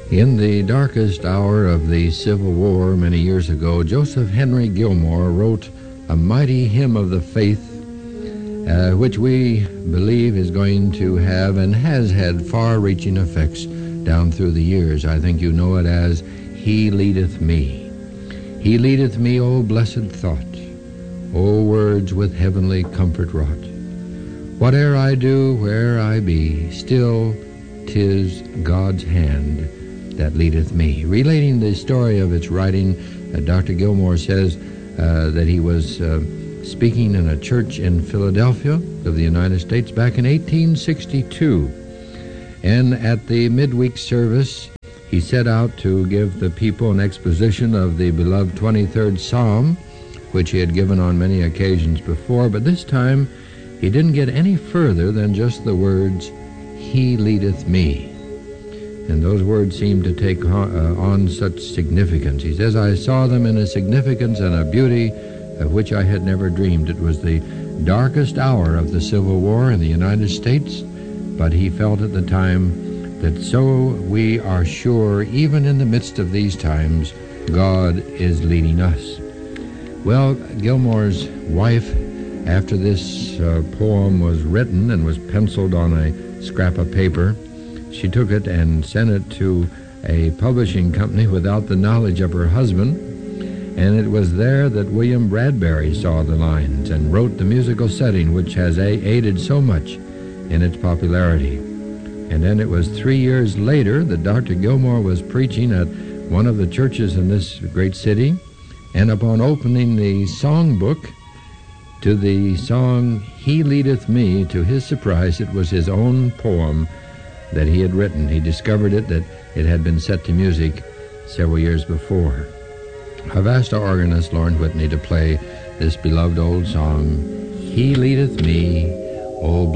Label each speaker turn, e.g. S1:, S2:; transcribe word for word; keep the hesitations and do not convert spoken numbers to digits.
S1: In the darkest hour of the Civil War many years ago, Joseph Henry Gilmore wrote a mighty hymn of the faith, uh, which we believe is going to have and has had far-reaching effects down through the years. I think you know it as He Leadeth Me. He leadeth me, O blessed thought, O words with heavenly comfort wrought. Whate'er I do, where I be, still 'tis God's hand that leadeth me. Relating the story of its writing, uh, Doctor Gilmore says uh, that he was uh, speaking in a church in Philadelphia of the United States back in eighteen sixty-two. And at the midweek service, he set out to give the people an exposition of the beloved twenty-third Psalm, which he had given on many occasions before, but this time he didn't get any further than just the words, He leadeth me. And those words seem to take on, uh, on such significance. He says, I saw them in a significance and a beauty of which I had never dreamed. It was the darkest hour of the Civil War in the United States, but he felt at the time that so we are sure, even in the midst of these times, God is leading us. Well, Gilmore's wife, after this uh, poem was written and was penciled on a scrap of paper, she took it and sent it to a publishing company without the knowledge of her husband, and it was there that William Bradbury saw the lines and wrote the musical setting which has a- aided so much in its popularity. And then it was three years later that Doctor Gilmore was preaching at one of the churches in this great city, and upon opening the songbook to the song He Leadeth Me, to his surprise, it was his own poem that he had written. He discovered it, that it had been set to music several years before. I've asked our organist, Lauren Whitney, to play this beloved old song, He Leadeth Me, O